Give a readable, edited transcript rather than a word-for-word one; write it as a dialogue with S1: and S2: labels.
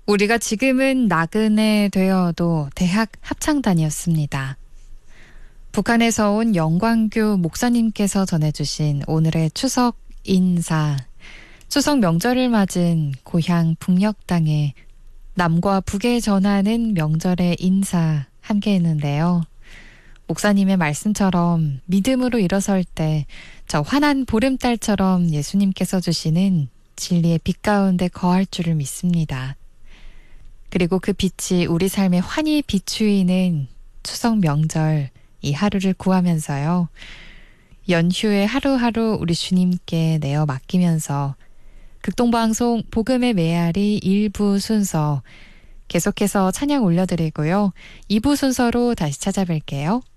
S1: 우리가 지금은 나그네 되어도 대학 합창단이었습니다. 북한에서 온 영광규 목사님께서 전해주신 오늘의 추석 인사. 추석 명절을 맞은 고향 북녘땅에 남과 북에 전하는 명절의 인사 함께 했는데요. 목사님의 말씀처럼 믿음으로 일어설 때 저 환한 보름달처럼 예수님께서 주시는 진리의 빛 가운데 거할 줄을 믿습니다. 그리고 그 빛이 우리 삶에 환히 비추이는 추석 명절 이 하루를 구하면서요. 연휴의 하루하루 우리 주님께 내어 맡기면서 극동방송 복음의 메아리 1부 순서 계속해서 찬양 올려드리고요. 2부 순서로 다시 찾아뵐게요.